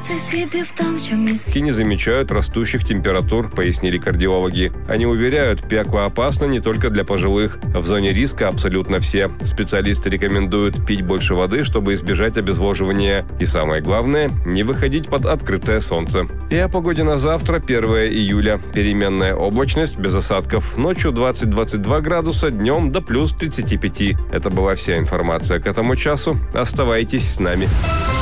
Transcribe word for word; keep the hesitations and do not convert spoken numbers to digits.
Не замечают растущих температур, пояснили кардиологи. Они уверяют, пекло опасно не только для пожилых. В зоне риска абсолютно все. Специалисты рекомендуют пить больше воды, чтобы избежать обезвоживания. И самое главное, не выходить под открытое солнце. И о погоде на завтра, первое июля. Переменная облачность, без осадков. Ночью двадцать-двадцать два градуса, днем до плюс тридцать пять. Это была вся информация к этому часу. Оставайтесь с нами.